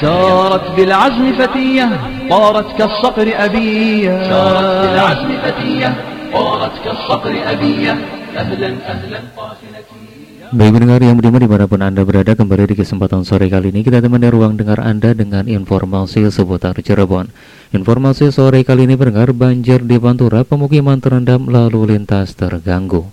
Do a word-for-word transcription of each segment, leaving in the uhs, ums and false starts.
سارت بالعزم فتية طارت كالصقر أبية سارت بالعزم فتية طارت كالصقر أبية أهلا أهلا قافلتي. Baik pendengar yang beriman dimanapun Anda berada, kembali di kesempatan sore kali ini kita temani ruang dengar Anda dengan informasi seputar Cirebon. Informasi sore kali ini pendengar, banjir di Pantura, pemukiman terendam lalu lintas terganggu.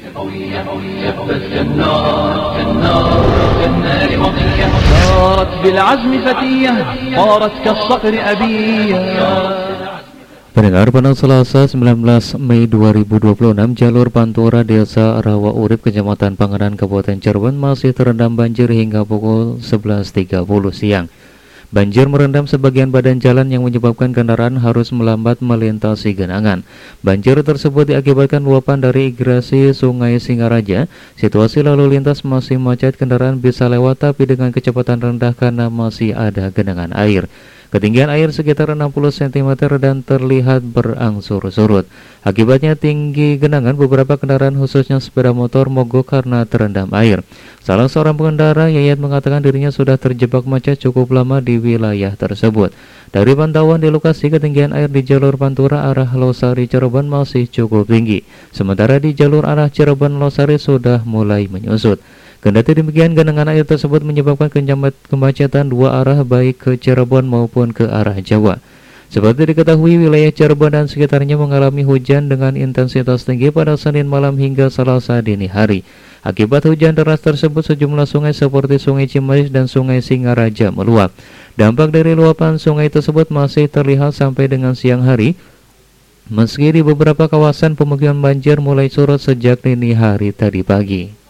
Pendengar, pada Selasa sembilan belas Mei dua ribu dua puluh enam, jalur Pantura Desa Rawa Urip, Kecamatan Panganan, Kabupaten Cirebon masih terendam banjir hingga pukul sebelas tiga puluh siang. Banjir merendam sebagian badan jalan yang menyebabkan kendaraan harus melambat melintasi genangan. Banjir tersebut diakibatkan luapan dari irigasi Sungai Singaraja. Situasi lalu lintas masih macet, kendaraan bisa lewat tapi dengan kecepatan rendah karena masih ada genangan air. Ketinggian air sekitar enam puluh sentimeter dan terlihat berangsur surut. Akibatnya tinggi genangan, beberapa kendaraan khususnya sepeda motor mogok karena terendam air. Salah seorang pengendara, Yayat, mengatakan dirinya sudah terjebak macet cukup lama di wilayah tersebut. Dari pantauan di lokasi, ketinggian air di jalur Pantura arah Losari Cirebon masih cukup tinggi. Sementara di jalur arah Cirebon Losari sudah mulai menyusut. Kendati demikian, genangan air tersebut menyebabkan kemacetan dua arah baik ke Cirebon maupun ke arah Jawa. Seperti diketahui, wilayah Cirebon dan sekitarnya mengalami hujan dengan intensitas tinggi pada Senin malam hingga Selasa dini hari. Akibat hujan deras tersebut, sejumlah sungai seperti Sungai Cimaris dan Sungai Singaraja meluap. Dampak dari luapan sungai tersebut masih terlihat sampai dengan siang hari, meski di beberapa kawasan pemukiman banjir mulai surut sejak dini hari tadi pagi.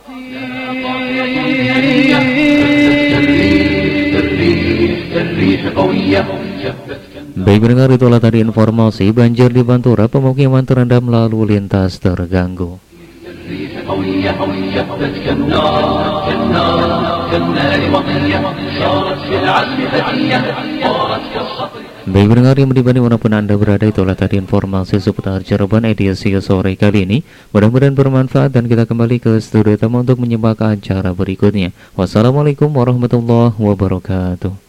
Baik pendengar, itulah tadi informasi banjir di Pantura, pemukiman terendam lalu lintas terganggu. Baik pendengar yang beriman dimanapun Anda berada, itulah tadi informasi seputar Cirebon edisi sore kali ini. Mudah-mudahan bermanfaat dan kita kembali ke studio tamu untuk menyimak acara berikutnya. Wassalamualaikum warahmatullahi wabarakatuh.